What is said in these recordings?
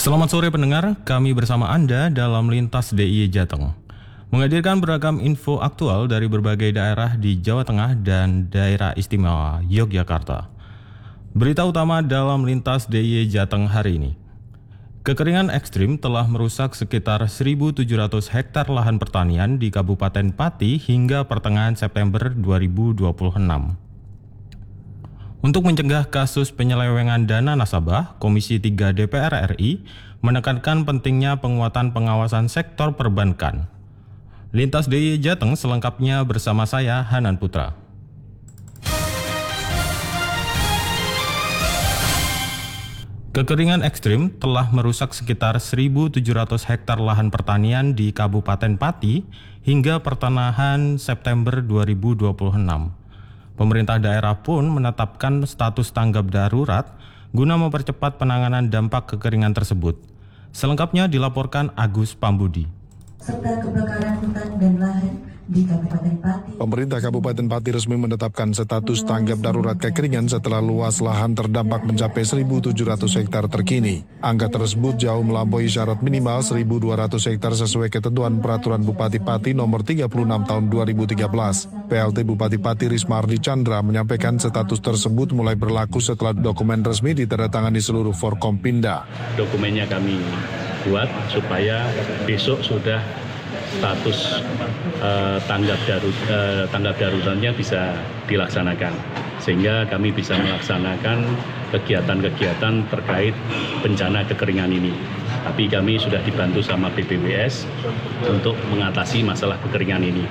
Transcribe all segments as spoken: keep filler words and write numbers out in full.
Selamat sore pendengar, kami bersama Anda dalam Lintas D I Y Jateng. Menghadirkan beragam info aktual dari berbagai daerah di Jawa Tengah dan daerah istimewa Yogyakarta. Berita utama dalam Lintas D I Y Jateng hari ini. Kekeringan ekstrim telah merusak sekitar seribu tujuh ratus hektar lahan pertanian di Kabupaten Pati hingga pertengahan September dua ribu dua puluh enam. Untuk mencegah kasus penyelewengan dana nasabah, Komisi tiga D P R R I menekankan pentingnya penguatan pengawasan sektor perbankan. Lintas D I Y Jateng selengkapnya bersama saya, Hanan Putra. Kekeringan ekstrim telah merusak sekitar seribu tujuh ratus hektar lahan pertanian di Kabupaten Pati hingga pertengahan September dua ribu dua puluh enam. Pemerintah daerah pun menetapkan status tanggap darurat guna mempercepat penanganan dampak kekeringan tersebut. Selengkapnya dilaporkan Agus Pambudi. Serta kebakaran hutan dan lahan di Kabupaten Pati. Pemerintah Kabupaten Pati resmi menetapkan status tanggap darurat kekeringan setelah luas lahan terdampak mencapai seribu tujuh ratus hektar terkini. Angka tersebut jauh melampaui syarat minimal seribu dua ratus hektar sesuai ketentuan Peraturan Bupati Pati nomor tiga puluh enam tahun dua ribu tiga belas. P L T Bupati Pati Rismardi Chandra menyampaikan status tersebut mulai berlaku setelah dokumen resmi ditandatangani seluruh Forkompinda. Dokumennya kami buat supaya besok sudah status uh, tanggap darur, uh, tanggap daruratnya bisa dilaksanakan, sehingga kami bisa melaksanakan kegiatan-kegiatan terkait bencana kekeringan ini. Tapi kami sudah dibantu sama B P W S untuk mengatasi masalah kekeringan ini.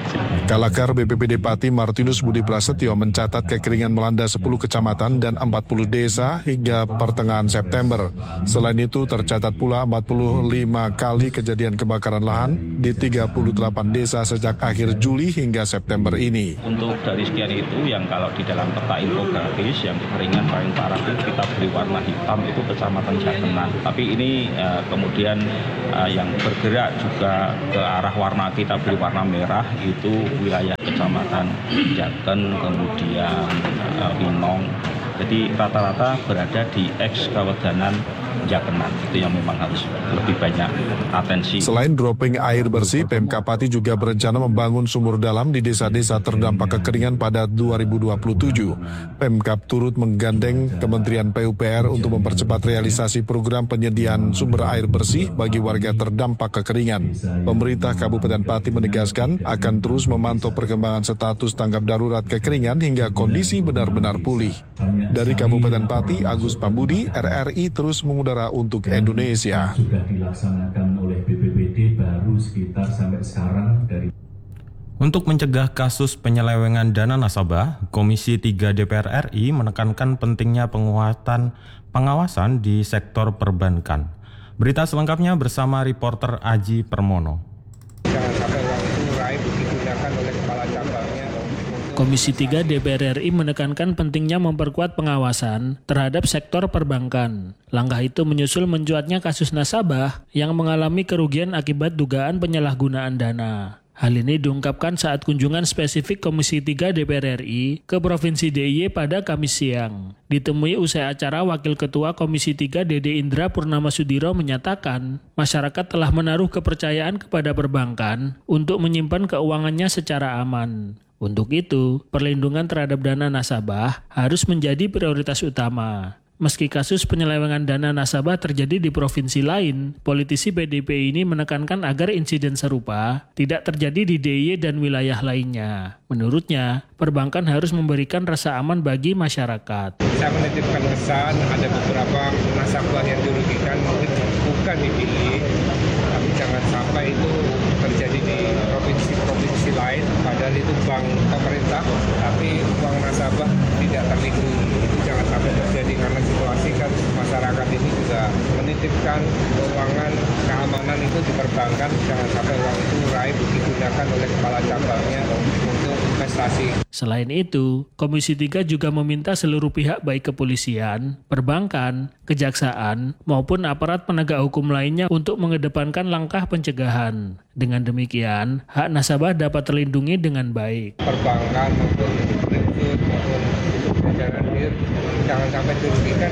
Kalakar B P B D Pati Martinus Budi Prasetyo mencatat kekeringan melanda sepuluh kecamatan dan empat puluh desa hingga pertengahan September. Selain itu tercatat pula empat puluh lima kali kejadian kebakaran lahan di tiga puluh delapan desa sejak akhir Juli hingga September ini. Untuk dari sekian itu yang kalau di dalam peta infografis yang kekeringan paling parah itu kita beri warna hitam itu kecamatan Jakenan. Tapi ini uh, kemudian uh, yang bergerak juga ke arah warna kita beri warna merah itu itu wilayah kecamatan Jaten, kemudian uh, Winong. Jadi rata-rata berada di eks kawedanan Jakenan. Itu yang memang harus lebih banyak atensi. Selain dropping air bersih, Pemkab Pati juga berencana membangun sumur dalam di desa-desa terdampak kekeringan pada dua ribu dua puluh tujuh. Pemkab turut menggandeng Kementerian P U P R untuk mempercepat realisasi program penyediaan sumber air bersih bagi warga terdampak kekeringan. Pemerintah Kabupaten Pati menegaskan akan terus memantau perkembangan status tanggap darurat kekeringan hingga kondisi benar-benar pulih. Dari Kabupaten Pati, Agus Pambudi, R R I terus mengudara untuk Indonesia. Sudah dilaksanakan oleh B P B D baru sekitar sampai sekarang dari. Untuk mencegah kasus penyelewengan dana nasabah, Komisi tiga D P R R I menekankan pentingnya penguatan pengawasan di sektor perbankan. Berita selengkapnya bersama reporter Aji Permono. Jangan sampai uang itu raib digunakan oleh kepala cabangnya. Komisi tiga D P R R I menekankan pentingnya memperkuat pengawasan terhadap sektor perbankan. Langkah itu menyusul mencuatnya kasus nasabah yang mengalami kerugian akibat dugaan penyalahgunaan dana. Hal ini diungkapkan saat kunjungan spesifik Komisi tiga D P R R I ke Provinsi D I Y pada Kamis siang. Ditemui usai acara, Wakil Ketua Komisi tiga Dede Indra Purnama Sudiro menyatakan masyarakat telah menaruh kepercayaan kepada perbankan untuk menyimpan keuangannya secara aman. Untuk itu, perlindungan terhadap dana nasabah harus menjadi prioritas utama. Meski kasus penyelewengan dana nasabah terjadi di provinsi lain, politisi P D I P ini menekankan agar insiden serupa tidak terjadi di D I Y dan wilayah lainnya. Menurutnya, perbankan harus memberikan rasa aman bagi masyarakat. Saya menitipkan kesan ada beberapa nasabah yang dirugikan mungkin bukan di D I Y, tapi jangan sampai itu terjadi di provinsi-provinsi lain, padahal itu bank pemerintah, tapi uang nasabah tidak terlindungi. Itu jangan sampai terjadi, karena situasi kan masyarakat ini juga menitipkan keuangan keamanan itu di perbankan, jangan sampai uang itu raib digunakan oleh kepala cabangnya untuk investasi. Selain itu, Komisi tiga juga meminta seluruh pihak baik kepolisian, perbankan, kejaksaan, maupun aparat penegak hukum lainnya untuk mengedepankan langkah pencegahan. Dengan demikian, hak nasabah dapat terlindungi dengan baik. Perbankan maupun kredit maupun jajaran bir jangan sampai dirugikan dan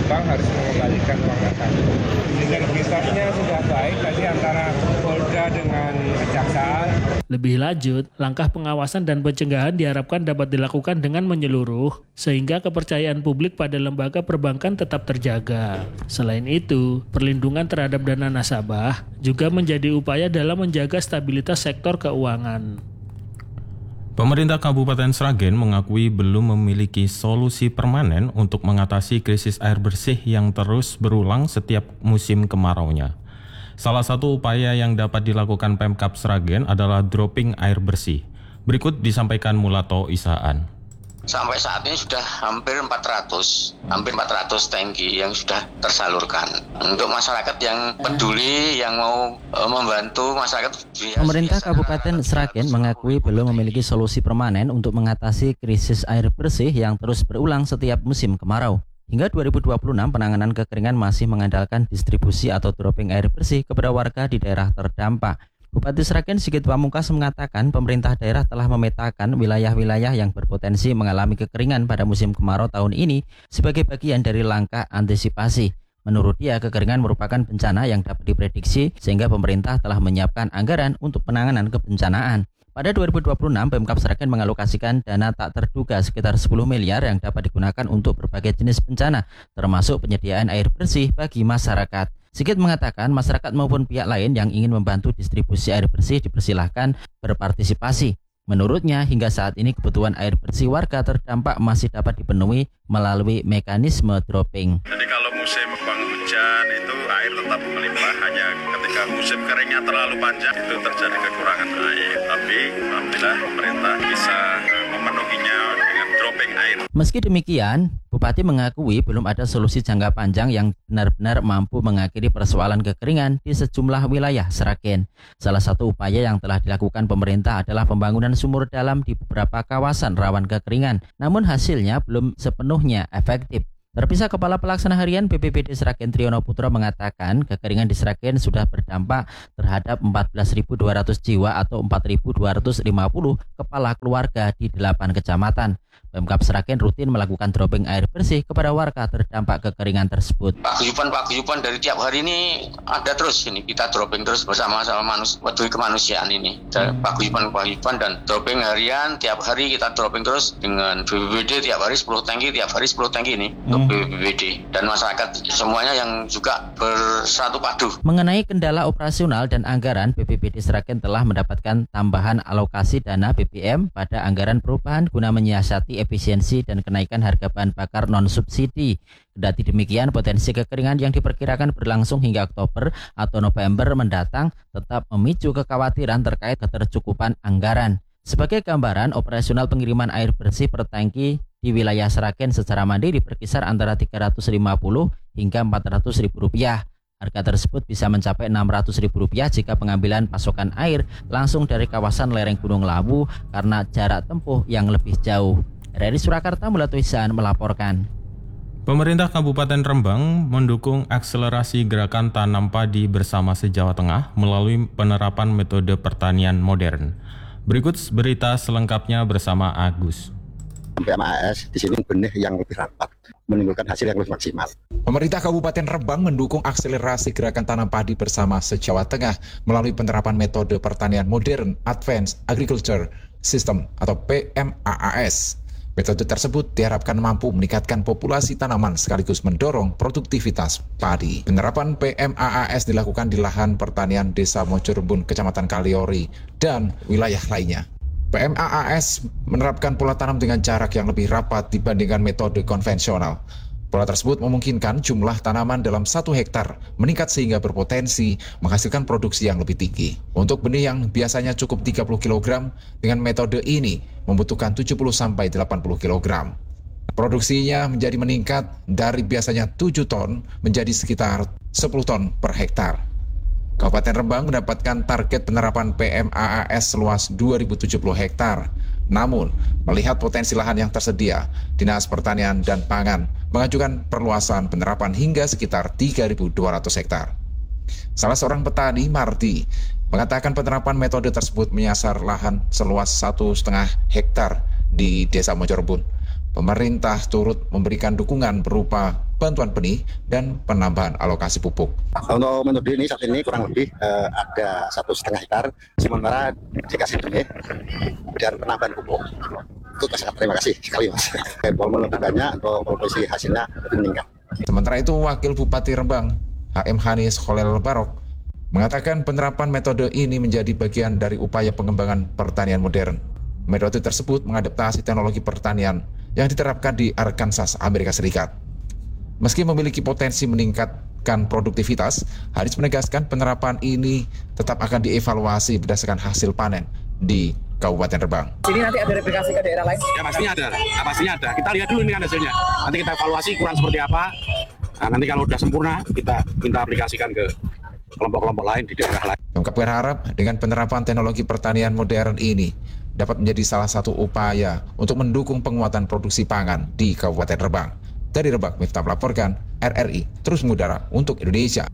bank harus mengembalikan uang nasabah. Sinergitasnya sudah baik tadi antara Polda dengan kejaksaan. Lebih lanjut, langkah pengawasan dan pencegahan diharapkan dapat dilakukan dengan menyeluruh, sehingga kepercayaan publik pada lembaga perbankan tetap terjaga. Selain itu, perlindungan terhadap dana nasabah juga menjadi upaya dalam menjaga stabilitas sektor keuangan. Pemerintah Kabupaten Sragen mengakui belum memiliki solusi permanen untuk mengatasi krisis air bersih yang terus berulang setiap musim kemaraunya. Salah satu upaya yang dapat dilakukan Pemkab Sragen adalah dropping air bersih. Berikut disampaikan Mulato Isaan. Sampai saat ini sudah hampir empat ratus, hampir empat ratus tangki yang sudah tersalurkan. Untuk masyarakat yang peduli, yang mau e, membantu masyarakat. Pemerintah Kabupaten Sragen mengakui belum memiliki solusi permanen untuk mengatasi krisis air bersih yang terus berulang setiap musim kemarau. Hingga dua ribu dua puluh enam, penanganan kekeringan masih mengandalkan distribusi atau dropping air bersih kepada warga di daerah terdampak. Bupati Sragen Sigit Pamungkas mengatakan pemerintah daerah telah memetakan wilayah-wilayah yang berpotensi mengalami kekeringan pada musim kemarau tahun ini sebagai bagian dari langkah antisipasi. Menurut dia, kekeringan merupakan bencana yang dapat diprediksi sehingga pemerintah telah menyiapkan anggaran untuk penanganan kebencanaan. Pada dua ribu dua puluh enam, Pemkab Sragen mengalokasikan dana tak terduga sekitar sepuluh miliar yang dapat digunakan untuk berbagai jenis bencana, termasuk penyediaan air bersih bagi masyarakat. Sigit mengatakan masyarakat maupun pihak lain yang ingin membantu distribusi air bersih dipersilahkan berpartisipasi. Menurutnya, hingga saat ini kebutuhan air bersih warga terdampak masih dapat dipenuhi melalui mekanisme dropping. Jadi kalau musim penghujan itu air tetap melimpah, hanya ketika musim keringnya terlalu panjang itu terjadi kekurangan air. Tapi alhamdulillah pemerintah bisa memenuhinya dengan dropping air. Meski demikian, Bupati mengakui belum ada solusi jangka panjang yang benar-benar mampu mengakhiri persoalan kekeringan di sejumlah wilayah Sragen. Salah satu upaya yang telah dilakukan pemerintah adalah pembangunan sumur dalam di beberapa kawasan rawan kekeringan, namun hasilnya belum sepenuhnya efektif. Terpisah Kepala Pelaksana Harian B P B D Sragen Triyono Putro mengatakan kekeringan di Sragen sudah berdampak terhadap empat belas ribu dua ratus jiwa atau empat ribu dua ratus lima puluh kepala keluarga di delapan kecamatan. Pemkab Sragen rutin melakukan dropping air bersih kepada warga terdampak kekeringan tersebut. Paguyuban-paguyuban dari tiap hari ini ada terus ini, kita dropping terus bersama-sama manusia, peduli kemanusiaan ini. Paguyuban-paguyuban dan dropping harian, tiap hari kita dropping terus dengan B P B D tiap hari sepuluh tangki, tiap hari sepuluh tangki ini untuk B P B D dan masyarakat semuanya yang juga bersatu padu. Mengenai kendala operasional dan anggaran, B P B D Sragen telah mendapatkan tambahan alokasi dana B B M pada anggaran perubahan guna menyiasati efisiensi dan kenaikan harga bahan bakar non-subsidi. Kendati demikian, potensi kekeringan yang diperkirakan berlangsung hingga Oktober atau November mendatang tetap memicu kekhawatiran terkait ketercukupan anggaran. Sebagai gambaran, operasional pengiriman air bersih per tangki di wilayah Sragen secara mandiri berkisar antara tiga ratus lima puluh hingga empat ratus ribu rupiah. Harga tersebut bisa mencapai enam ratus ribu rupiah jika pengambilan pasokan air langsung dari kawasan lereng Gunung Lawu karena jarak tempuh yang lebih jauh. Dari Surakarta, Mulato Isaan melaporkan. Pemerintah Kabupaten Rembang mendukung akselerasi gerakan tanam padi bersama se-Jawa Tengah melalui penerapan metode pertanian modern. Berikut berita selengkapnya bersama Agus. P M A S di sini benih yang lebih rapat, menimbulkan hasil yang lebih maksimal. Pemerintah Kabupaten Rembang mendukung akselerasi gerakan tanam padi bersama se-Jawa Tengah melalui penerapan metode pertanian modern Advanced Agriculture System atau P M A A S. Metode tersebut diharapkan mampu meningkatkan populasi tanaman sekaligus mendorong produktivitas padi. Penerapan P M A A S dilakukan di lahan pertanian Desa Mojorebun, Kecamatan Kaliori, dan wilayah lainnya. P M A A S menerapkan pola tanam dengan jarak yang lebih rapat dibandingkan metode konvensional. Pola tersebut memungkinkan jumlah tanaman dalam satu hektar meningkat sehingga berpotensi menghasilkan produksi yang lebih tinggi. Untuk benih yang biasanya cukup tiga puluh kilogram, dengan metode ini membutuhkan tujuh puluh sampai delapan puluh kilogram. Produksinya menjadi meningkat dari biasanya tujuh ton menjadi sekitar sepuluh ton per hektar. Kabupaten Rembang mendapatkan target penerapan P M A A S seluas dua ribu tujuh puluh hektar. Namun, melihat potensi lahan yang tersedia, Dinas Pertanian dan Pangan mengajukan perluasan penerapan hingga sekitar tiga ribu dua ratus hektar. Salah seorang petani, Marti, mengatakan penerapan metode tersebut menyasar lahan seluas satu setengah hektar di Desa Mojorebun. Pemerintah turut memberikan dukungan berupa bantuan benih, dan penambahan alokasi pupuk. Untuk metode ini saat ini kurang lebih eh, ada satu setengah hektar, sementara dikasih benih dan penambahan pupuk. Itu sangat terima kasih sekali Mas. Volume lebih banyak untuk produksi hasilnya lebih meningkat. Sementara itu, Wakil Bupati Rembang, H M Hanis Kholel Barok, mengatakan penerapan metode ini menjadi bagian dari upaya pengembangan pertanian modern. Metode tersebut mengadaptasi teknologi pertanian yang diterapkan di Arkansas, Amerika Serikat. Meski memiliki potensi meningkatkan produktivitas, Hanis menegaskan penerapan ini tetap akan dievaluasi berdasarkan hasil panen di Kabupaten Rembang. Sini nanti ada replikasi ke daerah lain? Ya pastinya ada, ya, pastinya ada. Kita lihat dulu ini kan hasilnya. Nanti kita evaluasi kurang seperti apa. Nah, nanti kalau sudah sempurna, kita minta aplikasikan ke kelompok-kelompok lain di daerah lain. Pemkab berharap dengan penerapan teknologi pertanian modern ini dapat menjadi salah satu upaya untuk mendukung penguatan produksi pangan di Kabupaten Rembang. Dari Rembang, Miftah melaporkan, R R I terus mengudara untuk Indonesia.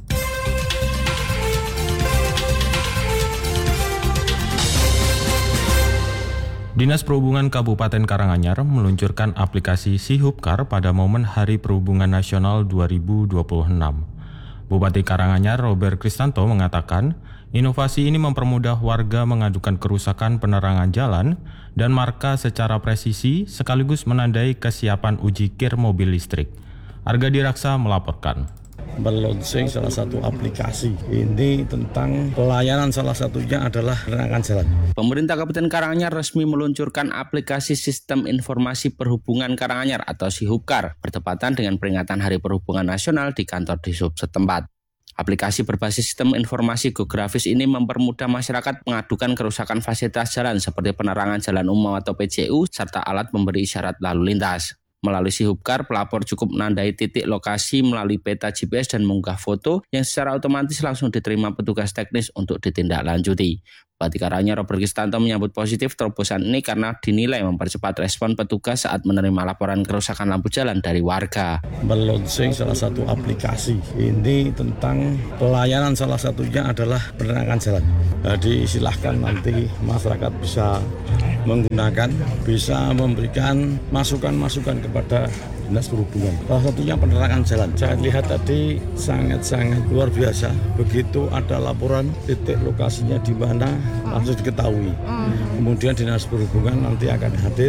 Dinas Perhubungan Kabupaten Karanganyar meluncurkan aplikasi Sihubkar pada momen Hari Perhubungan Nasional dua ribu dua puluh enam. Bupati Karanganyar Robert Kristanto mengatakan, inovasi ini mempermudah warga mengadukan kerusakan penerangan jalan dan marka secara presisi sekaligus menandai kesiapan uji kir mobil listrik. Arga Diraksa melaporkan. Meluncurkan salah satu aplikasi ini tentang pelayanan, salah satunya adalah penerangan jalan. Pemerintah Kabupaten Karanganyar resmi meluncurkan aplikasi Sistem Informasi Perhubungan Karanganyar atau Sihubkar bertepatan dengan peringatan Hari Perhubungan Nasional di kantor Dishub setempat. Aplikasi berbasis sistem informasi geografis ini mempermudah masyarakat mengadukan kerusakan fasilitas jalan seperti penerangan jalan umum atau P J U serta alat pemberi isyarat lalu lintas. Melalui Sihubkar, pelapor cukup menandai titik lokasi melalui peta G P S dan mengunggah foto yang secara otomatis langsung diterima petugas teknis untuk ditindaklanjuti. Bupati Karanganyar Robert Kristanto menyambut positif terobosan ini karena dinilai mempercepat respon petugas saat menerima laporan kerusakan lampu jalan dari warga. Meluncurkan salah satu aplikasi ini tentang pelayanan, salah satunya adalah penerangan jalan. Jadi silahkan nanti masyarakat bisa menggunakan, bisa memberikan masukan-masukan kepada Dinas Perhubungan. Salah satunya penerangan jalan. Saya lihat tadi sangat-sangat luar biasa. Begitu ada laporan titik lokasinya di mana langsung diketahui. Kemudian Dinas Perhubungan nanti akan hadir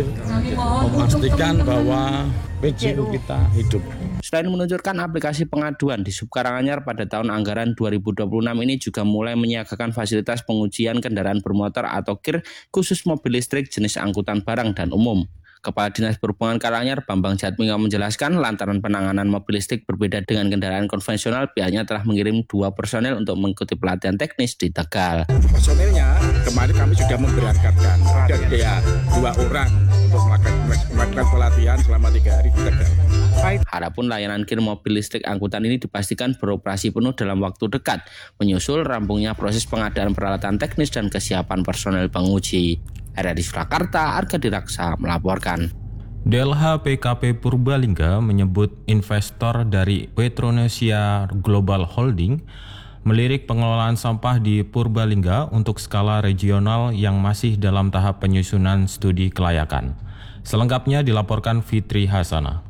memastikan bahwa P J U kita hidup. Selain meluncurkan aplikasi pengaduan, Dishub Karanganyar pada tahun anggaran dua ribu dua puluh enam ini juga mulai menyiagakan fasilitas pengujian kendaraan bermotor atau kir khusus mobil listrik jenis angkutan barang dan umum. Kepala Dinas Perhubungan Karanganyar Bambang Jatmiko menjelaskan lantaran penanganan mobil listrik berbeda dengan kendaraan konvensional, pihaknya telah mengirim dua personel untuk mengikuti pelatihan teknis di Tegal. Personelnya kemarin kami sudah memberangkatkan dan ya dua orang untuk melakukan pelatihan selama tiga hari di Tegal. Harapun layanan kir mobil listrik angkutan ini dipastikan beroperasi penuh dalam waktu dekat, menyusul rampungnya proses pengadaan peralatan teknis dan kesiapan personel penguji. R R I Surakarta, Arga Diraksa melaporkan. D L H P K P Purbalingga menyebut investor dari Petronesia Global Holding melirik pengelolaan sampah di Purbalingga untuk skala regional yang masih dalam tahap penyusunan studi kelayakan. Selengkapnya dilaporkan Fitri Hasanah.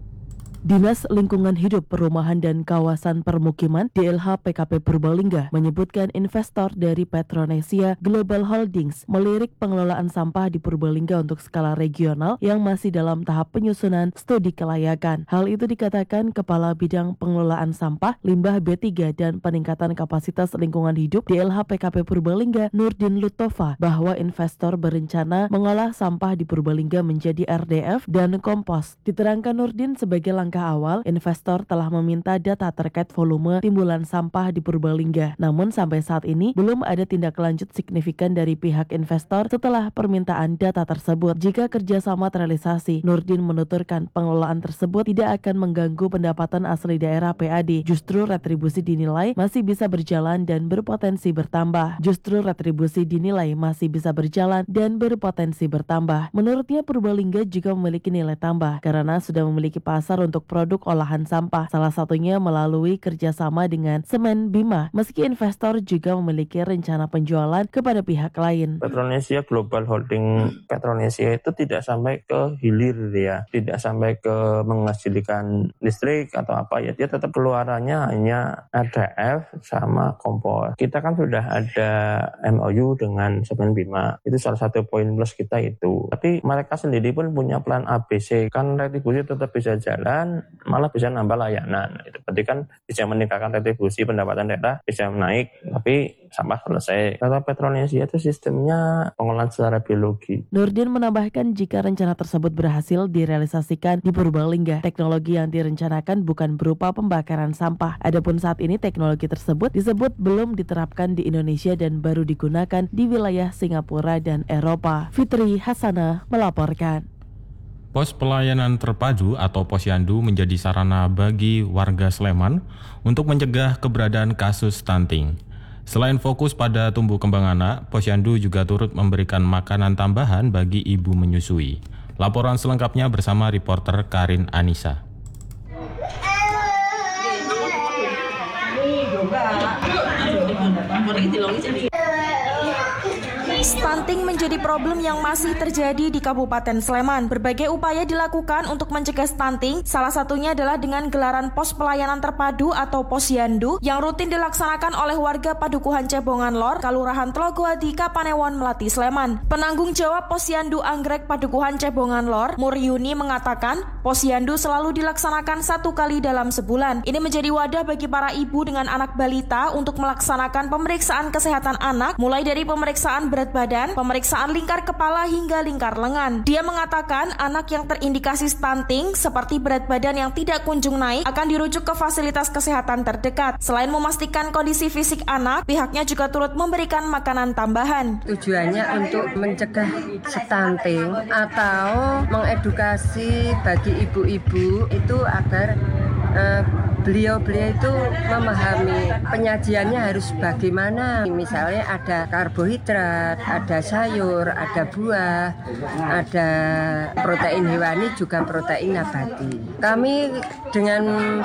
Dinas Lingkungan Hidup Perumahan dan Kawasan Permukiman D L H P K P Purbalingga menyebutkan investor dari Petronesia Global Holdings melirik pengelolaan sampah di Purbalingga untuk skala regional yang masih dalam tahap penyusunan studi kelayakan. Hal itu dikatakan Kepala Bidang Pengelolaan Sampah, Limbah B tiga dan Peningkatan Kapasitas Lingkungan Hidup D L H P K P Purbalingga Nurdin Lutova bahwa investor berencana mengolah sampah di Purbalingga menjadi R D F dan kompos. Diterangkan Nurdin sebagai langkah Langkah awal, investor telah meminta data terkait volume timbulan sampah di Purbalingga. Namun sampai saat ini belum ada tindak lanjut signifikan dari pihak investor setelah permintaan data tersebut. Jika kerjasama terrealisasi, Nurdin menuturkan pengelolaan tersebut tidak akan mengganggu pendapatan asli daerah P A D. Justru retribusi dinilai masih bisa berjalan dan berpotensi bertambah. Justru retribusi dinilai masih bisa berjalan dan berpotensi bertambah. Menurutnya Purbalingga juga memiliki nilai tambah karena sudah memiliki pasar untuk untuk produk olahan sampah, salah satunya melalui kerjasama dengan Semen Bima, meski investor juga memiliki rencana penjualan kepada pihak lain. Petronesia Global Holding Petronesia itu tidak sampai ke hilir ya, tidak sampai ke menghasilkan listrik atau apa ya, dia tetap keluarannya hanya A D F sama kompor. Kita kan sudah ada M O U dengan Semen Bima, itu salah satu poin plus kita itu. Tapi mereka sendiri pun punya plan A B C, kan retribusi tetap bisa jalan, malah bisa nambah layanan. Itu berarti kan bisa meningkatkan retribusi pendapatan daerah, bisa naik, tapi sampah selesai. Kata Petronesia itu sistemnya pengolahan secara biologi. Nurdin menambahkan jika rencana tersebut berhasil direalisasikan di Purbalingga, teknologi yang direncanakan bukan berupa pembakaran sampah. Adapun saat ini teknologi tersebut disebut belum diterapkan di Indonesia dan baru digunakan di wilayah Singapura dan Eropa. Fitri Hasanah melaporkan. Pos pelayanan terpadu atau Posyandu menjadi sarana bagi warga Sleman untuk mencegah keberadaan kasus stunting. Selain fokus pada tumbuh kembang anak, Posyandu juga turut memberikan makanan tambahan bagi ibu menyusui. Laporan selengkapnya bersama reporter Karin Anissa. Stunting menjadi problem yang masih terjadi di Kabupaten Sleman. Berbagai upaya dilakukan untuk mencegah stunting, salah satunya adalah dengan gelaran pos pelayanan terpadu atau Posyandu yang rutin dilaksanakan oleh warga Padukuhan Cebongan Lor, Kelurahan Tlogoadi, Kapanewon, Melati, Sleman. Penanggung jawab Posyandu Anggrek Padukuhan Cebongan Lor, Muryuni, mengatakan Posyandu selalu dilaksanakan satu kali dalam sebulan. Ini menjadi wadah bagi para ibu dengan anak balita untuk melaksanakan pemeriksaan kesehatan anak, mulai dari pemeriksaan berat badan, pemeriksaan lingkar kepala hingga lingkar lengan. Dia mengatakan anak yang terindikasi stunting seperti berat badan yang tidak kunjung naik akan dirujuk ke fasilitas kesehatan terdekat. Selain memastikan kondisi fisik anak, pihaknya juga turut memberikan makanan tambahan. Tujuannya untuk mencegah stunting atau mengedukasi bagi ibu-ibu itu agar uh, beliau-beliau itu memahami penyajiannya harus bagaimana. Misalnya ada karbohidrat, ada sayur, ada buah, ada protein hewani, juga protein nabati. Kami dengan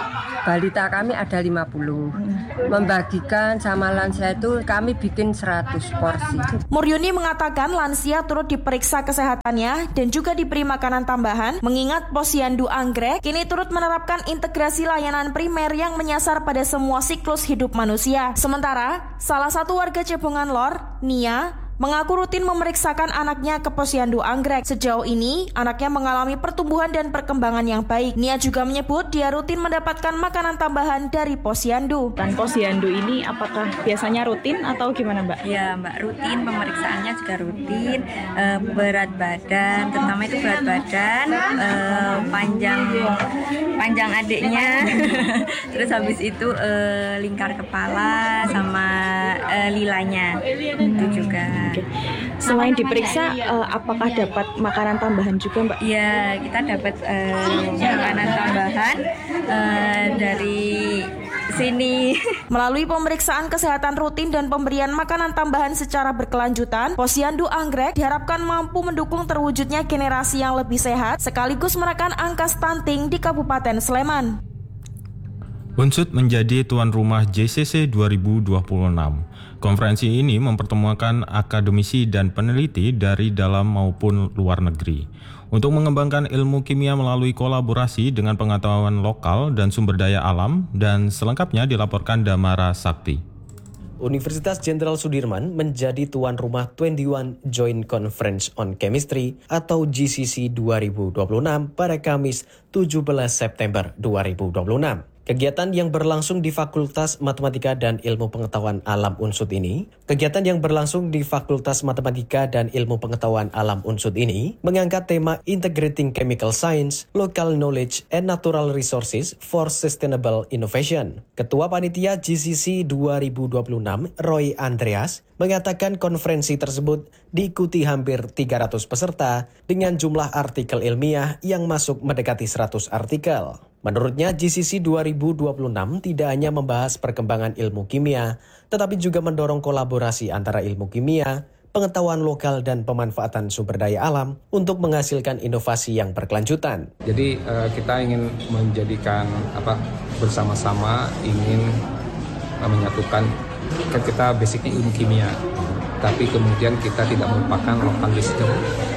balita kami ada lima puluh. Membagikan sama lansia itu kami bikin seratus porsi. Muryuni mengatakan lansia turut diperiksa kesehatannya dan juga diberi makanan tambahan, mengingat Posyandu Anggrek kini turut menerapkan integrasi layanan primer yang menyasar pada semua siklus hidup manusia. Sementara, salah satu warga Cebongan Lor, Nia, mengaku rutin memeriksakan anaknya ke Posyandu Anggrek. Sejauh ini, anaknya mengalami pertumbuhan dan perkembangan yang baik. Nia juga menyebut dia rutin mendapatkan makanan tambahan dari Posyandu. Dan Posyandu ini apakah biasanya rutin atau gimana, Mbak? Ya, Mbak, rutin. Pemeriksaannya juga rutin. E, berat badan, terutama itu berat badan, e, panjang panjang adiknya. Terus habis itu e, lingkar kepala sama e, lilanya. Itu juga. Oke. Selain diperiksa, uh, apakah dapat makanan tambahan juga, Mbak? Ya, kita dapat uh, makanan tambahan uh, dari sini. Melalui pemeriksaan kesehatan rutin dan pemberian makanan tambahan secara berkelanjutan, Posyandu Anggrek diharapkan mampu mendukung terwujudnya generasi yang lebih sehat, sekaligus menekan angka stunting di Kabupaten Sleman. Unsud menjadi tuan rumah J C C dua ribu dua puluh enam. Konferensi ini mempertemukan akademisi dan peneliti dari dalam maupun luar negeri untuk mengembangkan ilmu kimia melalui kolaborasi dengan pengetahuan lokal dan sumber daya alam, dan selengkapnya dilaporkan Damara Sakti. Universitas Jenderal Sudirman menjadi tuan rumah dua puluh satu Joint Conference on Chemistry atau J C C dua ribu dua puluh enam pada Kamis tujuh belas September dua ribu dua puluh enam. Kegiatan yang berlangsung di Fakultas Matematika dan Ilmu Pengetahuan Alam Unsud ini, kegiatan yang berlangsung di Fakultas Matematika dan Ilmu Pengetahuan Alam Unsud ini mengangkat tema Integrating Chemical Science, Local Knowledge, and Natural Resources for Sustainable Innovation. Ketua Panitia J C C dua ribu dua puluh enam, Roy Andreas, mengatakan konferensi tersebut diikuti hampir tiga ratus peserta dengan jumlah artikel ilmiah yang masuk mendekati seratus artikel. Menurutnya, J C C dua ribu dua puluh enam tidak hanya membahas perkembangan ilmu kimia, tetapi juga mendorong kolaborasi antara ilmu kimia, pengetahuan lokal dan pemanfaatan sumber daya alam untuk menghasilkan inovasi yang berkelanjutan. Jadi uh, kita ingin menjadikan apa bersama-sama ingin uh, menyatukan, kan kita basicnya ilmu kimia, tapi kemudian kita tidak melupakan local wisdom.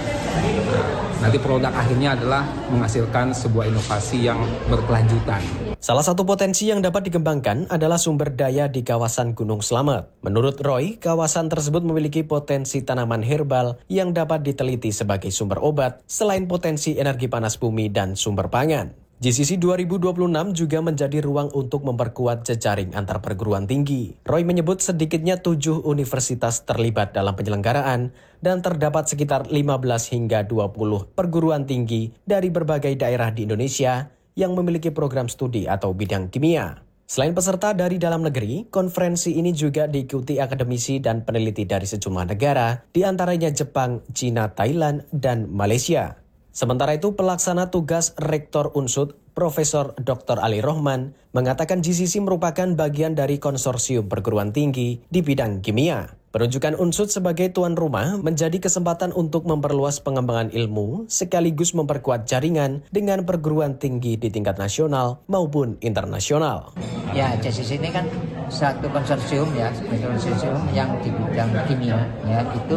Nanti produk akhirnya adalah menghasilkan sebuah inovasi yang berkelanjutan. Salah satu potensi yang dapat dikembangkan adalah sumber daya di kawasan Gunung Slamet. Menurut Roy, kawasan tersebut memiliki potensi tanaman herbal yang dapat diteliti sebagai sumber obat, selain potensi energi panas bumi dan sumber pangan. G C C dua ribu dua puluh enam juga menjadi ruang untuk memperkuat jejaring antar perguruan tinggi. Roy menyebut sedikitnya tujuh universitas terlibat dalam penyelenggaraan dan terdapat sekitar lima belas hingga dua puluh perguruan tinggi dari berbagai daerah di Indonesia yang memiliki program studi atau bidang kimia. Selain peserta dari dalam negeri, konferensi ini juga diikuti akademisi dan peneliti dari sejumlah negara, di antaranya Jepang, Cina, Thailand, dan Malaysia. Sementara itu, pelaksana tugas Rektor U N S U D, Profesor Doktor Ali Rohman, mengatakan G C C merupakan bagian dari konsorsium perguruan tinggi di bidang kimia. Penunjukan U N S U D sebagai tuan rumah menjadi kesempatan untuk memperluas pengembangan ilmu sekaligus memperkuat jaringan dengan perguruan tinggi di tingkat nasional maupun internasional. Ya, G C C ini kan satu konsorsium ya, konsorsium yang di bidang kimia ya, itu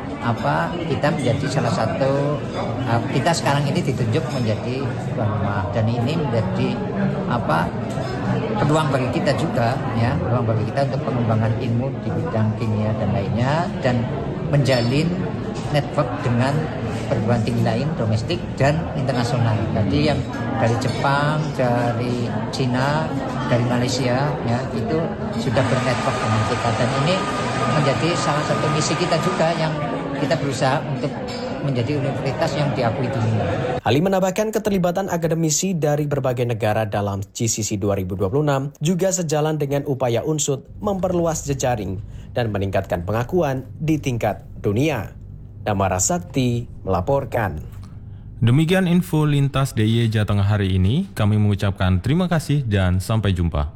apa kita menjadi salah satu uh, kita sekarang ini ditunjuk menjadi tuan rumah dan ini menjadi apa peluang bagi kita juga ya, peluang bagi kita untuk pengembangan ilmu di bidang kimia dan lainnya dan menjalin network dengan perguruan tinggi lain domestik dan internasional. Jadi yang dari Jepang, dari Cina, dari Malaysia ya itu sudah bernetwork dengan kita dan ini menjadi salah satu misi kita juga yang kita berusaha untuk menjadi universitas yang diakui dunia. Ali menambahkan keterlibatan akademisi dari berbagai negara dalam G C C dua ribu dua puluh enam juga sejalan dengan upaya U N S U D memperluas jejaring dan meningkatkan pengakuan di tingkat dunia. Damara Sakti melaporkan. Demikian info lintas D I Y Jateng hari ini. Kami mengucapkan terima kasih dan sampai jumpa.